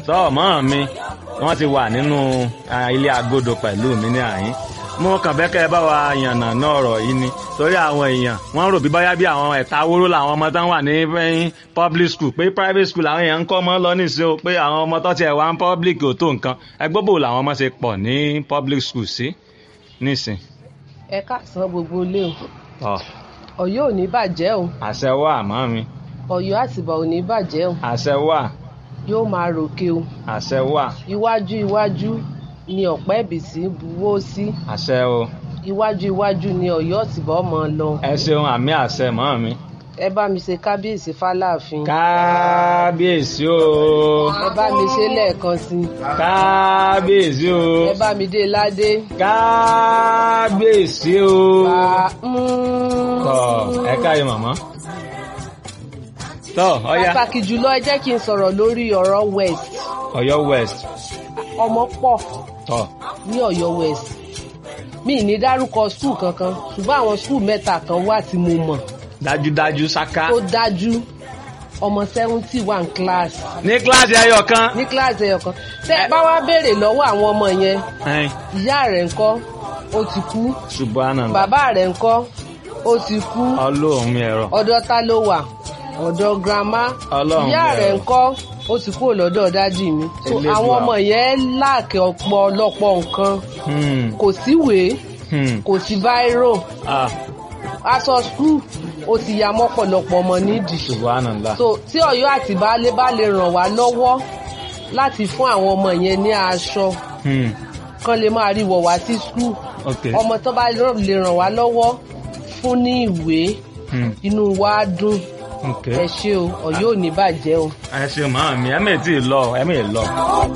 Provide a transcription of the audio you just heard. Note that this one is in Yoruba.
tọ́ mọ́ mi wọ́n ti wà nínú ilé agodo pẹ̀lú mi ní àyín mo kàn fẹ́ kẹ́ ẹ bá wa yànnà náà ọ̀rọ̀ yìí ni torí àwọn èèyàn wọ́n rò bí báyá bí àwọn ẹ̀ta wóró làwọn ọmọ tán wà ní public school pé private school làwọn èèyàn ń kọ́ ọmọ lọ nísìn o pé àwọn ọmọ tó tiẹ̀ wá ń public ò tó nǹkan ẹgbẹ́ bò làwọn ọmọ ṣe pọ̀ ní public school sí nísìn. ẹ káàsán gbogbo ilé Ọ, o Ọ̀yọ́ ò ní bàjẹ́ o àṣẹ wà mọ́ mi, Ọ̀yọ́ àtìbà ò ní bàjẹ́ o àṣẹ wà, yóò máa ròkè o àṣẹ wà, iwájú iwájú ni ọ̀pẹ́ ìbísí buwó sí àṣẹ o. iwájú iwájú ni Ọ̀yọ́ àtìbà ọmọ lọ. Ẹ ṣeun àmì àṣẹ mọ́ mi. ẹ bá mi ṣe kábíyèsí fáláàfin. Kábíyèsí o. ẹ bá mi ṣe lẹ́ẹ̀kan sí i. Kábíyèsí o. ẹ bá mi dé ládé. Kábíyèsí o. Tọ́ ẹ káyọ̀ màmá. Tọ́ ọ̀ya. pàtàkì jùlọ ẹ jẹ́ kí n sọ̀rọ̀ lórí ọ̀rọ̀ west. Ọ̀yọ́ west. ọmọ pọ̀ Tọ́ ní Ọ̀yọ́ west. mi ní dárúkọ skul kankan ṣùgbọ́n àwọn skul mẹ́ta kan wà tí mo mọ̀. dájúdájú ṣáká. tó dájú ọmọ 70 wà ní kíláàsì. Ní kíláàsì ẹyọ kan. ní kíláàsì ẹyọ kan. tẹ́ ẹ bá wá béèrè lọ́wọ́ àwọn ọmọ yẹn ìyá rẹ̀ ńkọ́ ó ti kú. Subhanallah. bàbá rẹ̀ ńkọ́ ó ti kú. Ọlọ́run mi ẹ̀rọ. ọ̀dọ̀ ta ló wà? ọ̀dọ̀ grandma. Ọlọ́run ìyá mi rẹ̀ ẹ̀rọ. ńkọ́ ó ti kú lọ́dọ̀ dádì mi. so Elédùà. àwọn ọmọ yẹn láàkì ọ̀pọ̀lọpọ̀ nǹkan. Hmm. kò síwèé Hmm. kò sí báírò Ah. aṣọ skul ó ti ya mọ́pọ̀lọpọ̀ ọmọ nídìí. Subhanallah. so tí Ọ̀yọ́ àti baálé bá lè ràn wá lọ́wọ́ láti fún àwọn ọmọ yẹn ní aṣọ Hmm. kán lè máa rí wọ̀ wá sí skul. Okay. ọmọ tó bá lè ràn wá lọ́wọ́ fún ní ìwé Hmm. inú wa dùn. Okay. ẹ ṣé o Ọ̀yọ́ ò ní bàjẹ́ o. Ẹ ṣe màá mi ẹ mẹ́ẹ̀ tí ì lọ ẹ mẹ́ẹ̀ lọ.